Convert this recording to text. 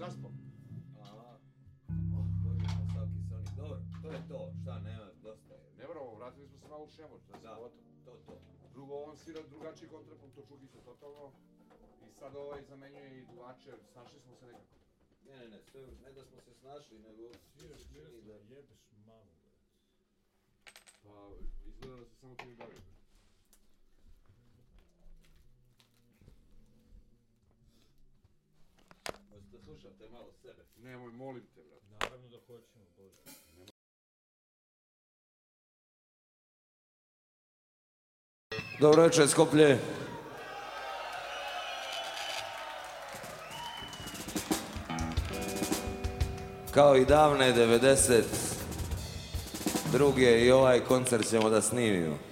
zaspao. Dobro, to je to, šta nema, dosta je. Ne bravo, vratili smo se malo u šemor, to je sabota. To. Drugo, on svira drugačiji kontrapunkt, to čuhi se totalno. I sad zamenjuje i duvače, snašli smo se nekako. Ne, sve, ne da smo se snašli, nego... Sviraš mjesto, jebeš mamu, brate. Pa, izgleda da se samo ti ne bavio. Možete da slušate malo sebe. Nemoj, molim te, brate. Naravno da hoćemo, Bože. Dobro večer, Skoplje. Kao i davne 92. i ovaj koncert ćemo da snimimo.